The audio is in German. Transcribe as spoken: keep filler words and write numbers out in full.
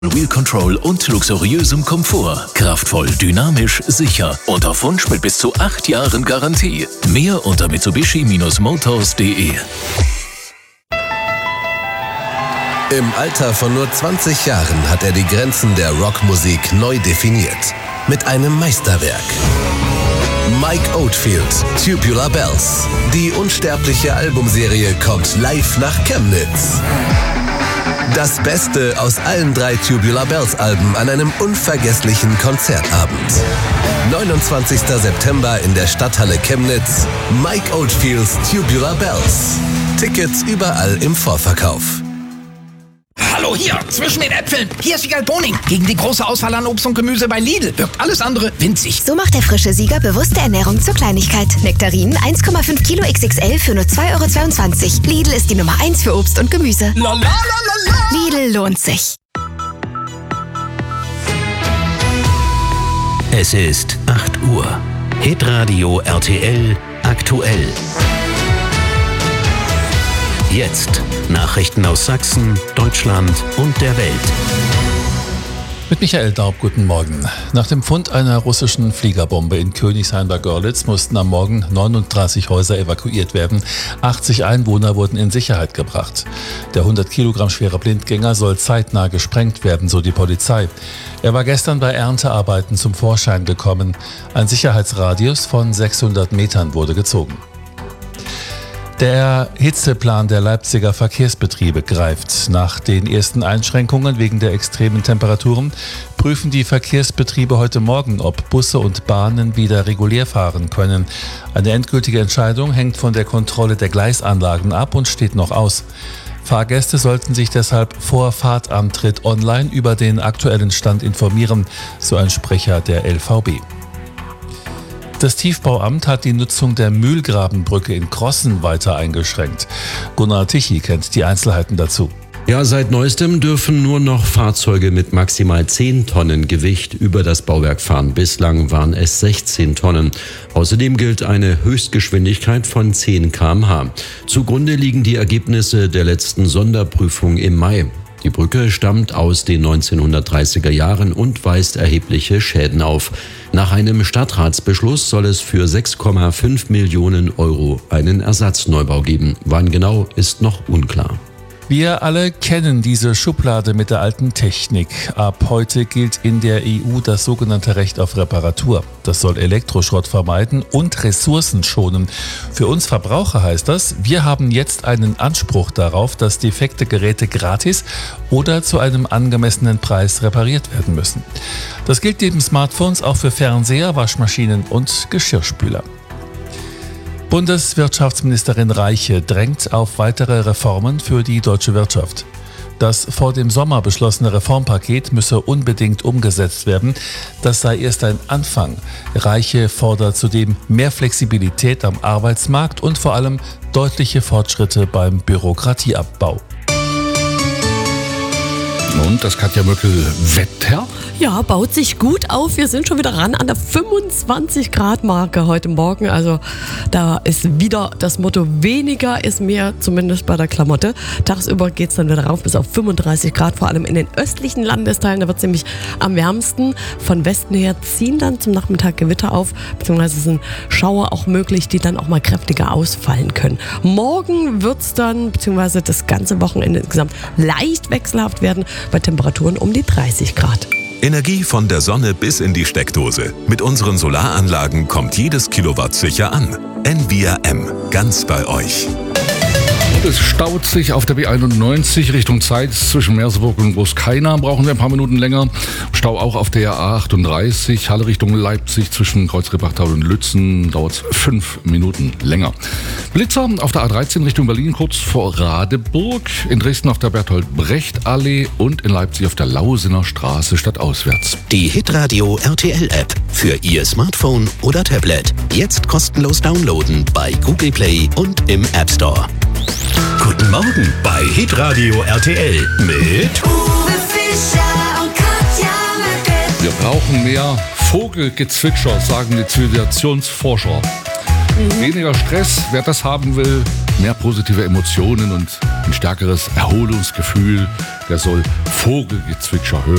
Wheel Control und luxuriösem Komfort. Kraftvoll, dynamisch, sicher und auf Wunsch mit bis zu acht Jahren Garantie. Mehr unter Mitsubishi Motors punkt de. Im Alter von nur zwanzig Jahren hat er die Grenzen der Rockmusik neu definiert. Mit einem Meisterwerk. Mike Oldfield, Tubular Bells. Die unsterbliche Albumserie kommt live nach Chemnitz. Das Beste aus allen drei Tubular Bells Alben an einem unvergesslichen Konzertabend. neunundzwanzigster September in der Stadthalle Chemnitz. Mike Oldfields Tubular Bells. Tickets überall im Vorverkauf. Hallo, hier, zwischen den Äpfeln. Hier ist Wiegald Boning. Gegen die große Auswahl an Obst und Gemüse bei Lidl wirkt alles andere winzig. So macht der frische Sieger bewusste Ernährung zur Kleinigkeit. Nektarinen eins Komma fünf Kilo X X L für nur zwei Euro zweiundzwanzig. Lidl ist die Nummer eins für Obst und Gemüse. La, la, la, la, la. Lidl lohnt sich. Es ist acht Uhr. Hitradio R T L aktuell. Jetzt Nachrichten aus Sachsen, Deutschland und der Welt. Mit Michael Daub, guten Morgen. Nach dem Fund einer russischen Fliegerbombe in Königshain bei Görlitz mussten am Morgen neununddreißig Häuser evakuiert werden. achtzig Einwohner wurden in Sicherheit gebracht. Der hundert Kilogramm schwere Blindgänger soll zeitnah gesprengt werden, so die Polizei. Er war gestern bei Erntearbeiten zum Vorschein gekommen. Ein Sicherheitsradius von sechshundert Metern wurde gezogen. Der Hitzeplan der Leipziger Verkehrsbetriebe greift. Nach den ersten Einschränkungen wegen der extremen Temperaturen prüfen die Verkehrsbetriebe heute Morgen, ob Busse und Bahnen wieder regulär fahren können. Eine endgültige Entscheidung hängt von der Kontrolle der Gleisanlagen ab und steht noch aus. Fahrgäste sollten sich deshalb vor Fahrtantritt online über den aktuellen Stand informieren, so ein Sprecher der L V B. Das Tiefbauamt hat die Nutzung der Mühlgrabenbrücke in Crossen weiter eingeschränkt. Gunnar Tichy kennt die Einzelheiten dazu. Ja, seit neuestem dürfen nur noch Fahrzeuge mit maximal zehn Tonnen Gewicht über das Bauwerk fahren. Bislang waren es sechzehn Tonnen. Außerdem gilt eine Höchstgeschwindigkeit von zehn Kilometer pro Stunde. Zugrunde liegen die Ergebnisse der letzten Sonderprüfung im Mai. Die Brücke stammt aus den neunzehnhundertdreißiger Jahren und weist erhebliche Schäden auf. Nach einem Stadtratsbeschluss soll es für sechs Komma fünf Millionen Euro einen Ersatzneubau geben. Wann genau, ist noch unklar. Wir alle kennen diese Schublade mit der alten Technik. Ab heute gilt in der E U das sogenannte Recht auf Reparatur. Das soll Elektroschrott vermeiden und Ressourcen schonen. Für uns Verbraucher heißt das, wir haben jetzt einen Anspruch darauf, dass defekte Geräte gratis oder zu einem angemessenen Preis repariert werden müssen. Das gilt neben Smartphones auch für Fernseher, Waschmaschinen und Geschirrspüler. Bundeswirtschaftsministerin Reiche drängt auf weitere Reformen für die deutsche Wirtschaft. Das vor dem Sommer beschlossene Reformpaket müsse unbedingt umgesetzt werden. Das sei erst ein Anfang. Reiche fordert zudem mehr Flexibilität am Arbeitsmarkt und vor allem deutliche Fortschritte beim Bürokratieabbau. Und das Katja Möckel, Wetter? Ja, baut sich gut auf. Wir sind schon wieder ran an der fünfundzwanzig Grad Marke heute Morgen. Also da ist wieder das Motto, weniger ist mehr, zumindest bei der Klamotte. Tagsüber geht es dann wieder rauf bis auf fünfunddreißig Grad, vor allem in den östlichen Landesteilen. Da wird es nämlich am wärmsten. Von Westen her ziehen dann zum Nachmittag Gewitter auf, beziehungsweise sind Schauer auch möglich, die dann auch mal kräftiger ausfallen können. Morgen wird es dann, beziehungsweise das ganze Wochenende insgesamt leicht wechselhaft werden, bei Temperaturen um die dreißig Grad. Energie von der Sonne bis in die Steckdose. Mit unseren Solaranlagen kommt jedes Kilowatt sicher an. N V R M, ganz bei euch. Es staut sich auf der B einundneunzig Richtung Zeitz zwischen Merseburg und Großkeina. Brauchen wir ein paar Minuten länger. Stau auch auf der A achtunddreißig, Halle Richtung Leipzig zwischen Kreuzrebachtal und Lützen. Dauert es fünf Minuten länger. Blitzer auf der A dreizehn Richtung Berlin, kurz vor Radeburg. In Dresden auf der Bertolt-Brecht-Allee und in Leipzig auf der Lausener Straße stadtauswärts. Die Hitradio R T L-App für Ihr Smartphone oder Tablet. Jetzt kostenlos downloaden bei Google Play und im App Store. Guten Morgen bei Hitradio R T L mit Uwe Fischer und Katja Möckel. Wir brauchen mehr Vogelgezwitscher, sagen die Zivilisationsforscher. Weniger Stress, wer das haben will, mehr positive Emotionen und ein stärkeres Erholungsgefühl, der soll Vogelgezwitscher hören.